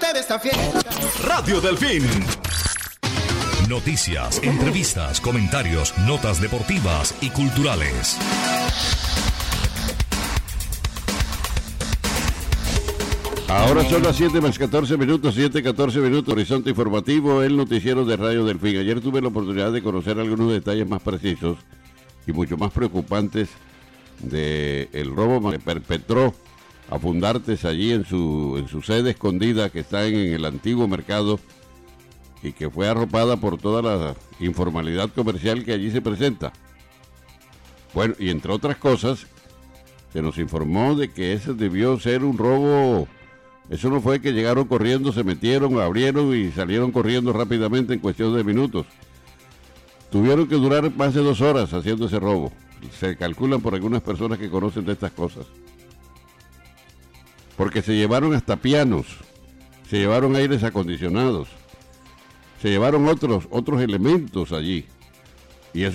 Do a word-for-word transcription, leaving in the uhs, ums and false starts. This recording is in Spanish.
parte de esta fiesta. Radio Delfín. Noticias, entrevistas, comentarios, notas deportivas y culturales. Ahora son las siete más catorce minutos, siete catorce minutos, Horizonte Informativo, el noticiero de Radio Delfín. Ayer tuve la oportunidad de conocer algunos detalles más precisos y mucho más preocupantes del robo que perpetró a Fundartes allí en su, en su sede escondida que está en, en el antiguo mercado y que fue arropada por toda la informalidad comercial que allí se presenta. Bueno, y entre otras cosas, se nos informó de que ese debió ser un robo. Eso no fue que llegaron corriendo, se metieron, abrieron y salieron corriendo rápidamente en cuestión de minutos. Tuvieron que durar más de dos horas haciendo ese robo. Se calculan por algunas personas que conocen de estas cosas. Porque se llevaron hasta pianos, se llevaron aires acondicionados, se llevaron otros, otros elementos allí.